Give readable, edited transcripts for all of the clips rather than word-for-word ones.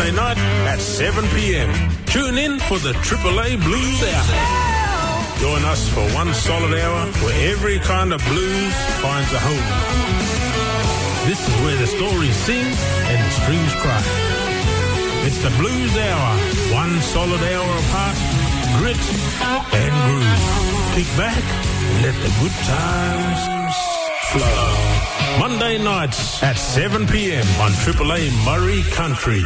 Monday night at 7 p.m. Tune in for the AAA Blues Hour. Join us for one solid hour where every kind of blues finds a home. This is where the stories sing and the strings cry. It's the Blues Hour, one solid hour of heart, grit and groove. Kick back and let the good times flow. Monday nights at 7 p.m. on AAA Murray Country.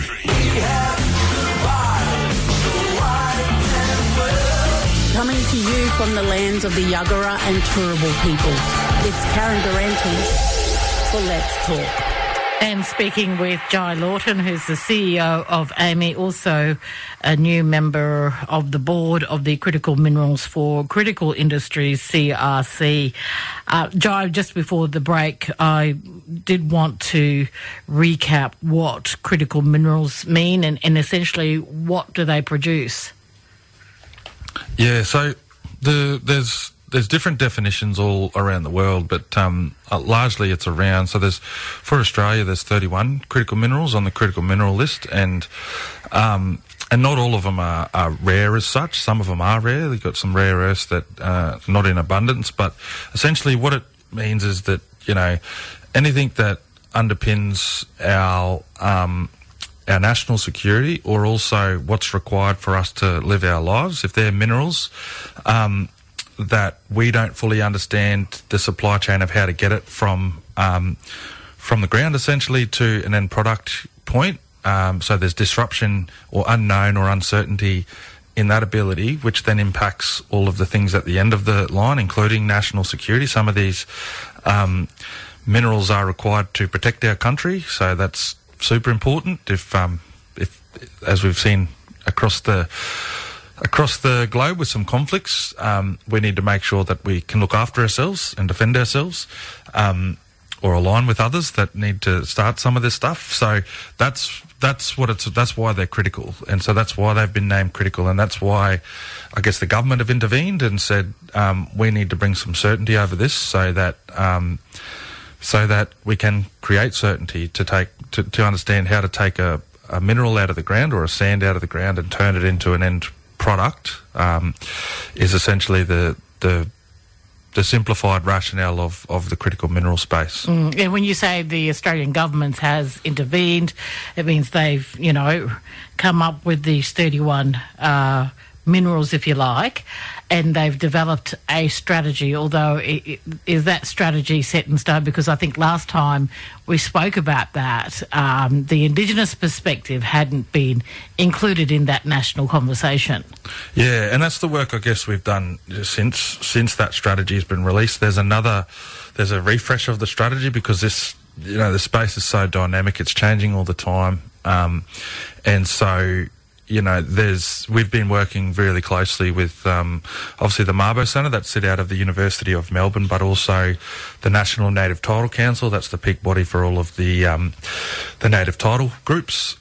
Coming to you from the lands of the Yuggera and Turrbal peoples, it's Karen Durante for Let's Talk. And speaking with Jai Lawton, who's the CEO of AAMI, also a new member of the board of the Critical Minerals for Critical Industries, CRC. Jai, just before the break, I did want to recap what critical minerals mean and essentially what do they produce? Yeah, so there's different definitions all around the world, but largely it's around. So for Australia, there's 31 critical minerals on the critical mineral list, and not all of them are rare as such. Some of them are rare. They've got some rare earths that are not in abundance, but essentially what it means is that, you know, anything that underpins our national security, or also what's required for us to live our lives, if they're minerals that we don't fully understand the supply chain of how to get it from the ground essentially to an end product point. So there's disruption or unknown or uncertainty in that ability, which then impacts all of the things at the end of the line, including national security. Some of these minerals are required to protect our country, so that's super important. If as we've seen across the globe with some conflicts, we need to make sure that we can look after ourselves and defend ourselves, or align with others that need to start some of this stuff. So that's why they're critical, and so that's why they've been named critical, and that's why I guess the government have intervened and said we need to bring some certainty over this, so that we can create certainty to understand how to take a mineral out of the ground or a sand out of the ground and turn it into an end product, is essentially the simplified rationale of the critical mineral space. And when you say the Australian government has intervened, it means they've, you know, come up with these 31 minerals, if you like, and they've developed a strategy, although is that strategy set in stone? Because I think last time we spoke about that, the Indigenous perspective hadn't been included in that national conversation. Yeah, and that's the work I guess we've done since that strategy has been released. There's a refresh of the strategy, because this, you know, the space is so dynamic, it's changing all the time, and so, you know, we've been working really closely with obviously the Mabo Centre that sit out of the University of Melbourne, but also the National Native Title Council, that's the peak body for all of the native title groups,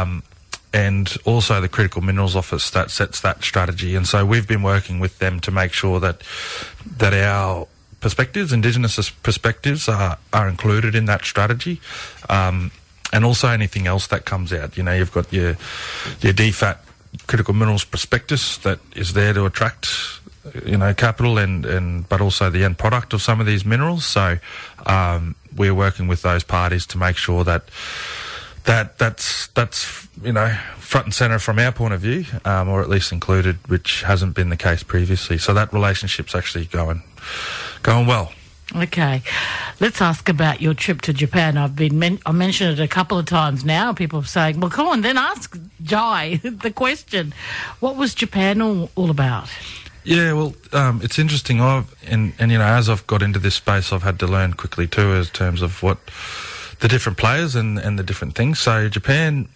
and also the Critical Minerals Office that sets that strategy. And so we've been working with them to make sure that our perspectives, Indigenous perspectives, are included in that strategy. And also anything else that comes out. You know, you've got your DFAT critical minerals prospectus that is there to attract, you know, capital but also the end product of some of these minerals. So we're working with those parties to make sure that's you know, front and centre from our point of view, or at least included, which hasn't been the case previously. So that relationship's actually going well. Okay, let's ask about your trip to Japan. I mentioned it a couple of times now. People are saying, well, come on, then ask Jai the question. What was Japan all about? Yeah, well, it's interesting. And you know, as I've got into this space, I've had to learn quickly too, in terms of what the different players and the different things. So Japan,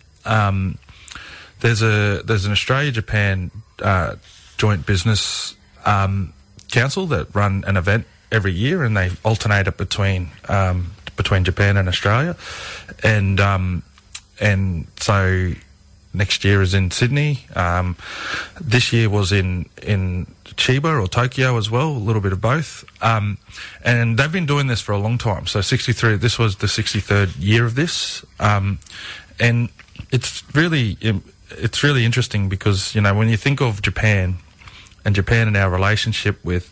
there's an Australia-Japan joint business council that run an event every year, and they alternate it between Japan and Australia, and so next year is in Sydney. This year was in Chiba or Tokyo as well, a little bit of both, and they've been doing this for a long time. So 63. This was the 63rd year of this, and it's really interesting because, you know, when you think of Japan and our relationship with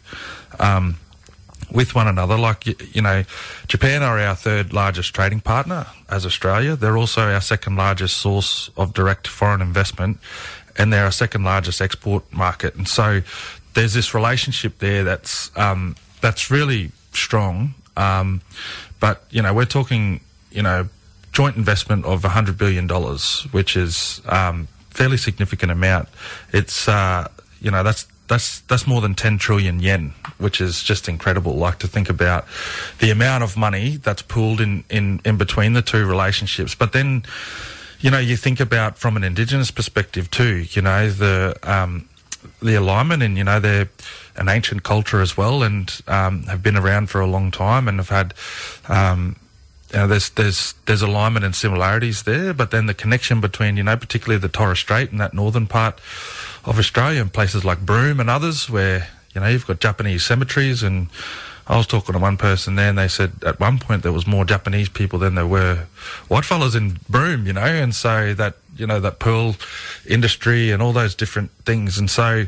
one another, like, you know, Japan are our third largest trading partner as Australia. They're also our second largest source of direct foreign investment, and they're our second largest export market. And so there's this relationship there that's really strong. But, you know, we're talking, you know, joint investment of $100 billion, which is fairly significant amount. It's, you know, that's more than 10 trillion yen, which is just incredible. Like, to think about the amount of money that's pooled in between the two relationships. But then, you know, you think about from an Indigenous perspective too, you know, the alignment, and, you know, they're an ancient culture as well, and have been around for a long time, and have had, you know, there's alignment and similarities there, but then the connection between, you know, particularly the Torres Strait and that northern part of Australia, and places like Broome and others, where, you know, you've got Japanese cemeteries. And I was talking to one person there, and they said at one point there was more Japanese people than there were whitefellas in Broome, you know, and so that, you know, that pearl industry and all those different things. And so,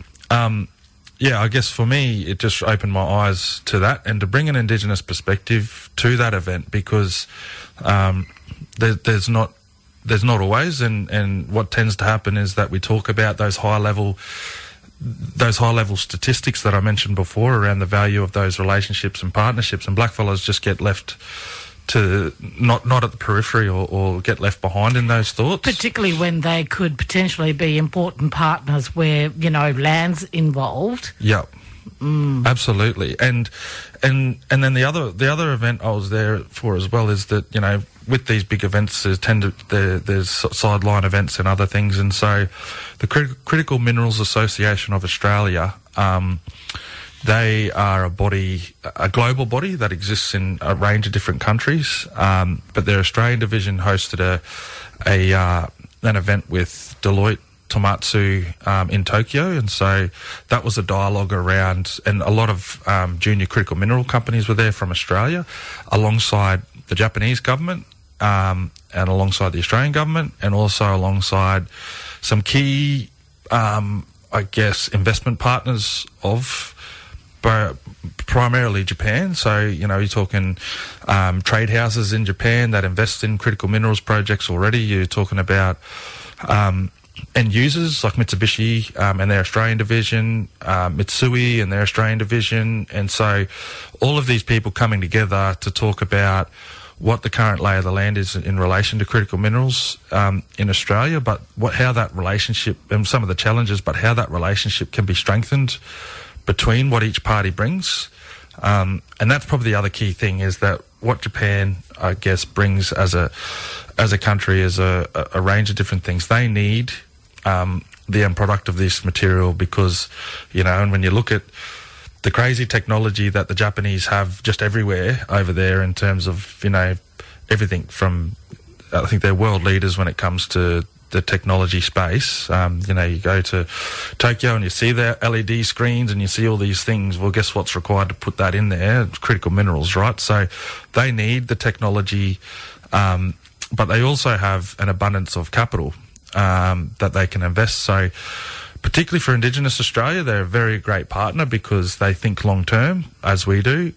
yeah, I guess for me, it just opened my eyes to that, and to bring an Indigenous perspective to that event, because there's not always, and what tends to happen is that we talk about those high level statistics that I mentioned before around the value of those relationships and partnerships, and blackfellas just get left to not at the periphery, or get left behind in those thoughts. Particularly when they could potentially be important partners where, you know, land's involved. Yep. Absolutely. And then the other event I was there for as well is that, you know, with these big events there's sideline events and other things, and so the Critical Minerals Association of Australia, they are a global body that exists in a range of different countries, but their Australian division hosted an event with Deloitte Tohmatsu in Tokyo, and so that was a dialogue around, and a lot of junior critical mineral companies were there from Australia, alongside the Japanese government, and alongside the Australian government, and also alongside some key, I guess, investment partners of primarily Japan. So, you know, you're talking trade houses in Japan that invest in critical minerals projects already. You're talking about end users like Mitsubishi and their Australian division, Mitsui and their Australian division. And so all of these people coming together to talk about what the current lay of the land is in relation to critical minerals in Australia, but how that relationship, and some of the challenges, but how that relationship can be strengthened between what each party brings. And that's probably the other key thing, is that what Japan, I guess, brings as a country is a range of different things. They need the end product of this material, because, you know, and when you look at the crazy technology that the Japanese have just everywhere over there, in terms of, you know, everything from, I think they're world leaders when it comes to the technology space. You know, you go to Tokyo and you see their LED screens and you see all these things. Well, guess what's required to put that in there? It's critical minerals, right? So they need the technology, but they also have an abundance of capital that they can invest. So particularly for Indigenous Australia, they're a very great partner, because they think long term, as we do.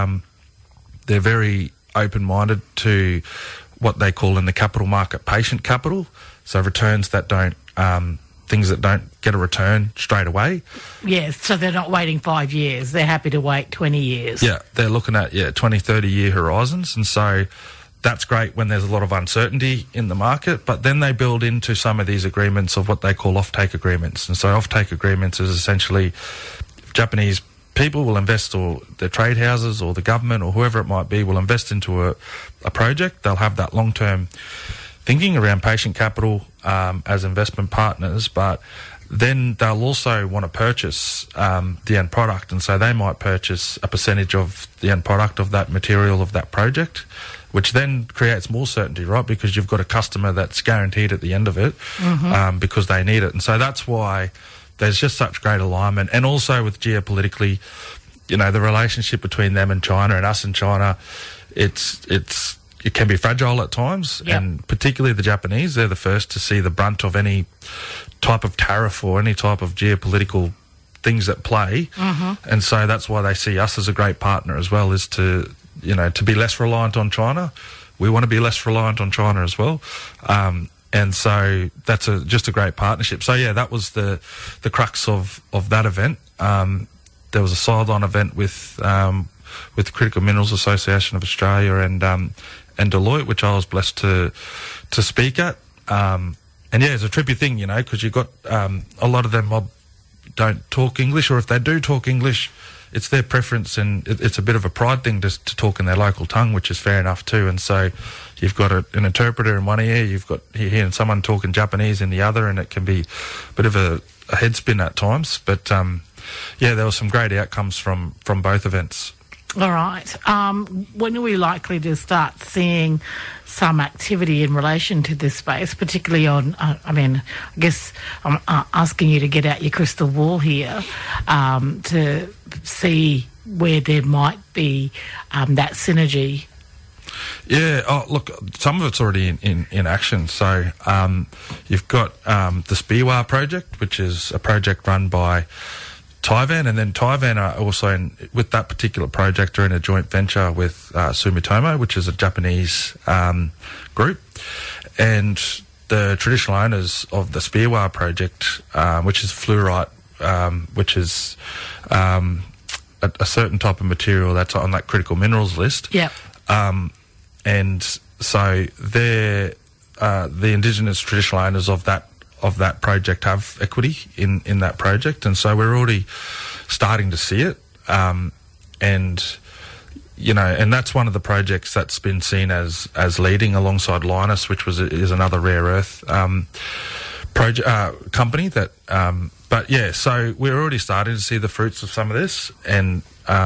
They're very open-minded to what they call in the capital market patient capital, so returns that don't, things that don't get a return straight away. Yes, so they're not waiting 5 years. They're happy to wait 20 years. Yeah, they're looking at 20, 30-year horizons, and so that's great when there's a lot of uncertainty in the market, but then they build into some of these agreements of what they call offtake agreements. And so offtake agreements is essentially Japanese people will invest, or their trade houses or the government or whoever it might be will invest into a project. They'll have that long-term thinking around patient capital as investment partners, but then they'll also want to purchase the end product, and so they might purchase a percentage of the end product of that material of that project, which then creates more certainty, right? Because you've got a customer that's guaranteed at the end of it, because they need it. And so that's why there's just such great alignment. And also with geopolitically, you know, the relationship between them and China and us and China, it's it can be fragile at times, and particularly the Japanese, they're the first to see the brunt of any type of tariff or any type of geopolitical things at play. And so that's why they see us as a great partner as well, is to be less reliant on China. We want to be less reliant on China as well. And so that's just a great partnership. So yeah, that was the crux of that event. There was a sideline event with the Critical Minerals Association of Australia and Deloitte, which I was blessed to speak at. And yeah, it's a trippy thing, because you've got a lot of them mob don't talk English, or if they do talk English, it's their preference, and it's a bit of a pride thing to talk in their local tongue, which is fair enough too. And so you've got an interpreter in one ear, you've got hearing someone talking Japanese in the other, and it can be a bit of a head spin at times. But yeah, there were some great outcomes from both events. All right. When are we likely to start seeing some activity in relation to this space, particularly on, I guess I'm asking you to get out your crystal ball here to see where there might be that synergy? Yeah, look, some of it's already in action. So you've got the Speewah project, which is a project run by Tivan, and then Tivan are also with that particular project are in a joint venture with Sumitomo, which is a Japanese group, and the traditional owners of the Speewah project, which is fluorite, which is a certain type of material that's on that critical minerals list. Yeah. And so they're the Indigenous traditional owners of that project have equity in that project, and so we're already starting to see it. And that's one of the projects that's been seen as leading alongside Lynas, which is another rare earth company that. But yeah, so we're already starting to see the fruits of some of this, and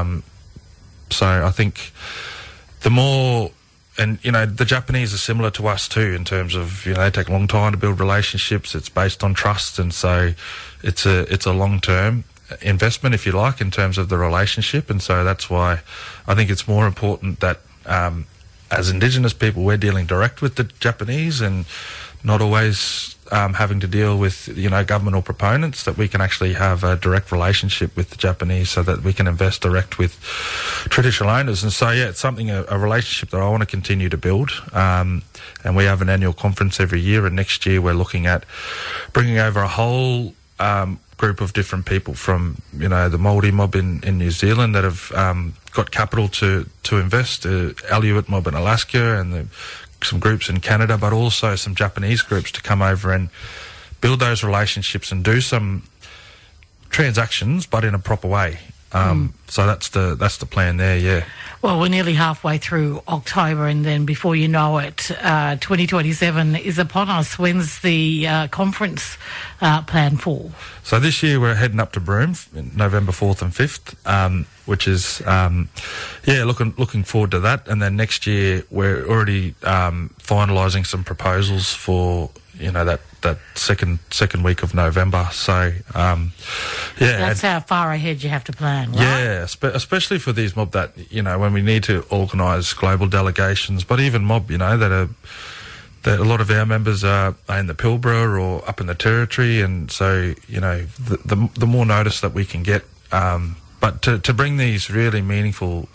so I think the more. And, the Japanese are similar to us too in terms of, they take a long time to build relationships. It's based on trust. And so it's a long-term investment, if you like, in terms of the relationship. And so that's why I think it's more important that as Indigenous people, we're dealing direct with the Japanese and not always having to deal with, government or proponents, that we can actually have a direct relationship with the Japanese so that we can invest direct with traditional owners. And so, yeah, it's something, a relationship that I want to continue to build. And we have an annual conference every year, and next year we're looking at bringing over a whole group of different people from, the Māori mob in New Zealand that have got capital to invest, Aleut mob in Alaska, and some groups in Canada, but also some Japanese groups to come over and build those relationships and do some transactions, but in a proper way. So that's the plan there, yeah. Well, we're nearly halfway through October, and then before you know it, 2027 is upon us. When's the conference planned for? So this year we're heading up to Broome, November 4th and 5th, which is, looking forward to that. And then next year we're already finalising some proposals for, that second week of November. So, that's how far ahead you have to plan, right? Yeah, especially for these mob that, when we need to organise global delegations, but even mob, that a lot of our members are in the Pilbara or up in the Territory, and so, the more notice that we can get, but to bring these really meaningful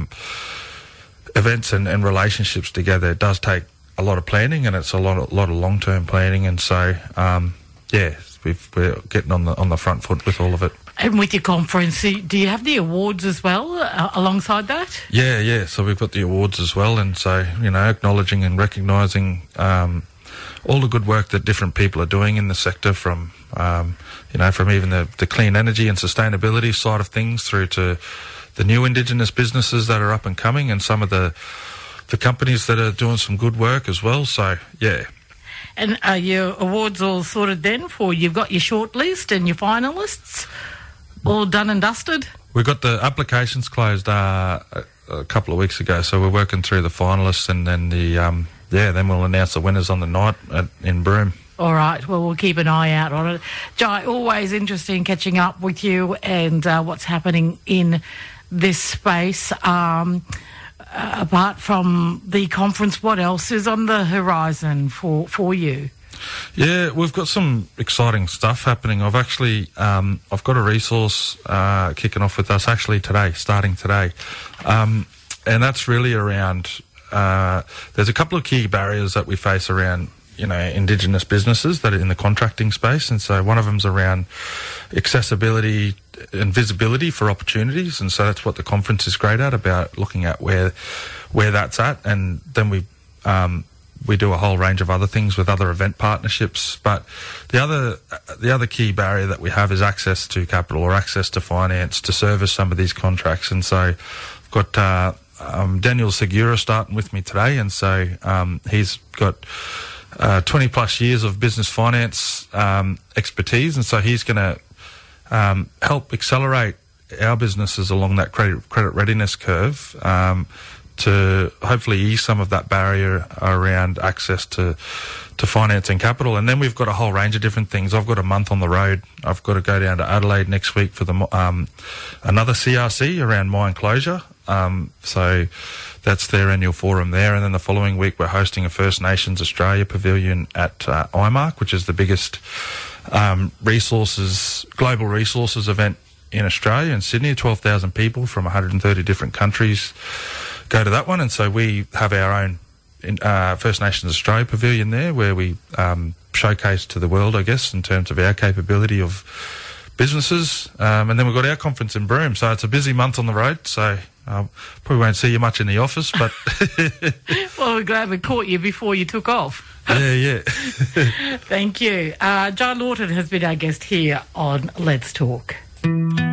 events and relationships together, it does take a lot of planning, and it's a lot of long-term planning, and so we're getting on the front foot with all of it. And with your conference, do you have the awards as well alongside that? Yeah. So we've got the awards as well, and so acknowledging and recognising all the good work that different people are doing in the sector, from from even the clean energy and sustainability side of things through to the new Indigenous businesses that are up and coming, and some of the companies that are doing some good work as well. So, yeah. And are your awards all sorted then you've got your shortlist and your finalists all done and dusted? We got the applications closed a couple of weeks ago, so we're working through the finalists, and then then we'll announce the winners on the night in Broome. All right, well, we'll keep an eye out on it. Jai, always interesting catching up with you and what's happening in this space. apart from the conference, what else is on the horizon for you? Yeah, we've got some exciting stuff happening. I've actually, I've got a resource kicking off with us actually today, starting today. And that's really around, there's a couple of key barriers that we face around, Indigenous businesses that are in the contracting space. And so one of them's around accessibility and visibility for opportunities. And so that's what the conference is great at, about looking at where that's at. And then we do a whole range of other things with other event partnerships. But the other key barrier that we have is access to capital or access to finance to service some of these contracts. And so I've got Daniel Segura starting with me today. And so he's got 20 plus years of business finance expertise. And so he's going to help accelerate our businesses along that credit readiness curve to hopefully ease some of that barrier around access to finance and capital. And then we've got a whole range of different things. I've got a month on the road. I've got to go down to Adelaide next week for another CRC around mine closure. So that's their annual forum there. And then the following week we're hosting a First Nations Australia pavilion at IMARC, which is the biggest global resources event in Australia, in Sydney. 12,000 people from 130 different countries go to that one. And so we have our own First Nations Australia pavilion there, where we showcase to the world, I guess, in terms of our capability of businesses. And then we've got our conference in Broome. So it's a busy month on the road. So probably won't see you much in the office, but... Well, we're glad we caught you before you took off. Yeah. Thank you. John Lawton has been our guest here on Let's Talk.